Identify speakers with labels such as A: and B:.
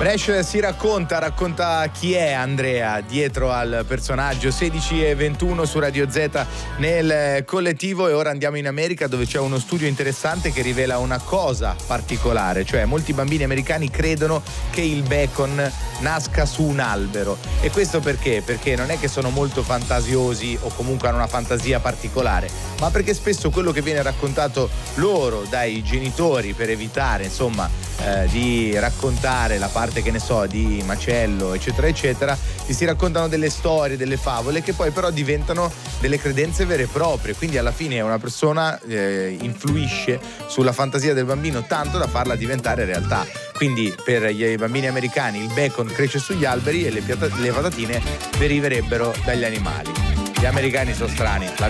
A: Bresh si racconta chi è Andrea dietro al personaggio. 16:21 su Radio Z nel collettivo, e ora andiamo in America, dove c'è uno studio interessante che rivela una cosa particolare, cioè molti bambini americani credono che il bacon nasca su un albero. E questo perché? Perché non è che sono molto fantasiosi o comunque hanno una fantasia particolare, ma perché spesso quello che viene raccontato loro dai genitori, per evitare insomma di raccontare la parte, che ne so, di macello eccetera eccetera, ti si raccontano delle storie, delle favole che poi però diventano delle credenze vere e proprie. Quindi alla fine una persona influisce sulla fantasia del bambino tanto da farla diventare realtà. Quindi per i bambini americani il bacon cresce sugli alberi e le patatine deriverebbero dagli animali. Gli americani sono strani, la